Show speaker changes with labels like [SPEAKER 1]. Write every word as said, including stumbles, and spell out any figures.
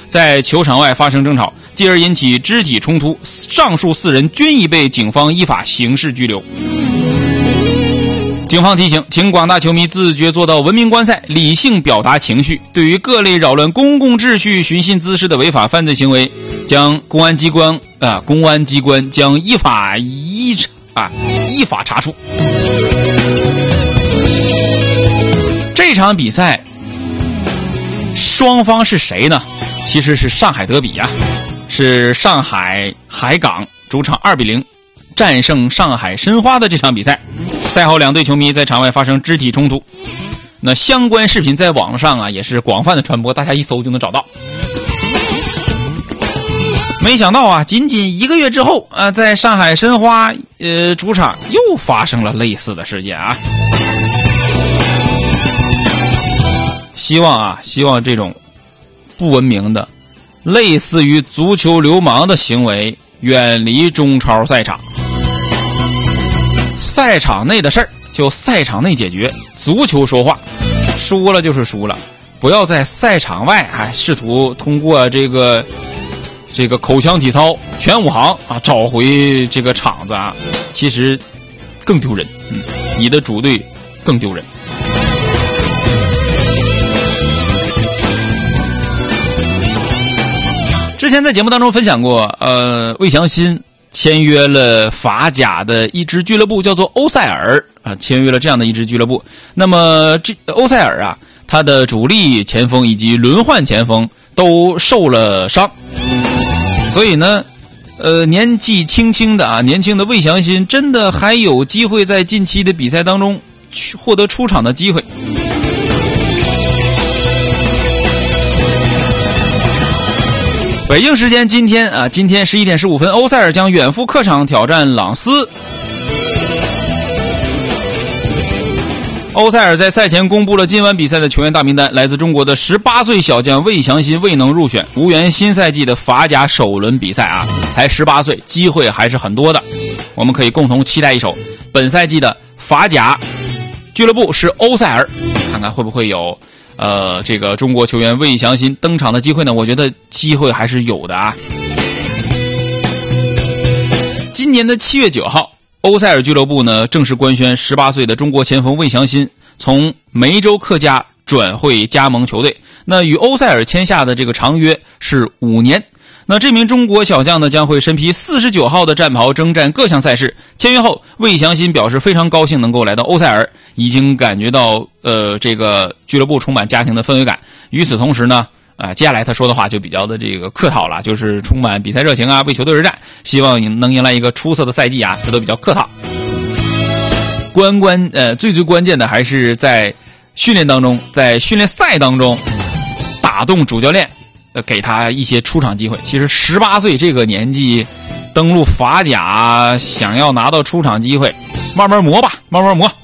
[SPEAKER 1] 在球场外发生争吵，继而引起肢体冲突，上述四人均已被警方依法刑事拘留。警方提醒，请广大球迷自觉做到文明观赛，理性表达情绪。对于各类扰乱公共秩序、寻衅滋事的违法犯罪行为，将公安机关啊，公安机关将依法依啊依法查处。这场比赛双方是谁呢？其实是上海德比呀、啊，是上海海港主场二比零战胜上海申花的这场比赛。赛后两队球迷在场外发生肢体冲突，那相关视频在网上啊也是广泛的传播，大家一搜就能找到。没想到啊，仅仅一个月之后啊，在上海申花呃主场又发生了类似的事件啊。希望啊，希望这种不文明的、类似于足球流氓的行为远离中超赛场。赛场内的事儿就赛场内解决，足球说话，输了就是输了，不要在赛场外还试图通过这个这个口腔体操、全武行啊找回这个场子啊，其实更丢人，嗯，你的主队更丢人。之前在节目当中分享过，呃，魏祥新签约了法甲的一支俱乐部，叫做欧塞尔啊，签约了这样的一支俱乐部。那么这欧塞尔啊，他的主力前锋以及轮换前锋都受了伤，所以呢，呃，年纪轻轻的啊，年轻的魏祥新真的还有机会在近期的比赛当中获得出场的机会。北京时间今天啊，今天十一点十五分，欧塞尔将远赴客场挑战朗斯。欧塞尔在赛前公布了今晚比赛的球员大名单，来自中国的十八岁小将魏祥新未能入选，无缘新赛季的法甲首轮比赛啊，才十八岁，机会还是很多的。我们可以共同期待一手本赛季的法甲俱乐部是欧塞尔，看看会不会有呃，这个中国球员魏祥新登场的机会呢？我觉得机会还是有的啊。今年的七月九号，欧塞尔俱乐部呢正式官宣十八岁的中国前锋魏祥新从梅州客家转会加盟球队。那与欧塞尔签下的这个长约是五年。那这名中国小将呢将会身披四十九号的战袍征战各项赛事。签约后，魏祥新表示非常高兴能够来到欧塞尔，已经感觉到呃这个俱乐部充满家庭的氛围感。与此同时呢，啊、呃，接下来他说的话就比较的这个客套了，就是充满比赛热情啊，为球队而战，希望能迎来一个出色的赛季啊，这都比较客套。关关呃最最关键的还是在训练当中，在训练赛当中打动主教练。呃，给他一些出场机会。其实十八岁这个年纪登陆法甲，想要拿到出场机会，慢慢磨吧，慢慢磨。